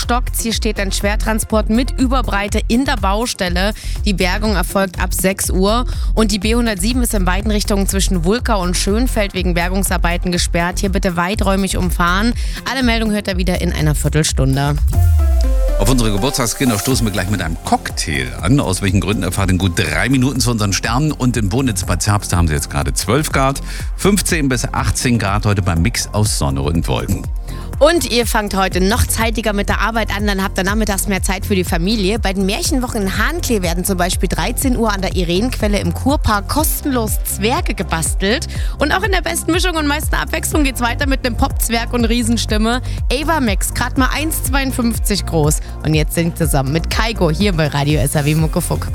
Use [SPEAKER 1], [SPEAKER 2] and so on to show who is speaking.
[SPEAKER 1] stockt's. Hier steht ein Schwertransport mit Überbreite in der Baustelle. Die Bergung erfolgt ab 6 Uhr. Und die B107 ist in beiden Richtungen zwischen Wulkau und Schönfeld wegen Bergungsarbeiten gesperrt. Hier bitte weiträumig umfahren. Alle Meldungen hört ihr wieder in einer Viertelstunde.
[SPEAKER 2] Auf unsere Geburtstagskinder stoßen wir gleich mit einem Cocktail an. Aus welchen Gründen erfahrt in gut 3 Minuten zu unseren Sternen. Und in Bonitz bei Zerbst haben sie jetzt gerade 12 Grad, 15 bis 18 Grad heute beim Mix aus Sonne und Wolken.
[SPEAKER 1] Und ihr fangt heute noch zeitiger mit der Arbeit an, dann habt ihr nachmittags mehr Zeit für die Familie. Bei den Märchenwochen in Hahnklee werden zum Beispiel 13 Uhr an der Irenquelle im Kurpark kostenlos Zwerge gebastelt. Und auch in der besten Mischung und meisten Abwechslung geht's weiter mit einem Popzwerg und Riesenstimme. Ava Max, gerade mal 1,52 groß. Und jetzt singt zusammen mit Kaigo hier bei Radio SAW Muckefuck.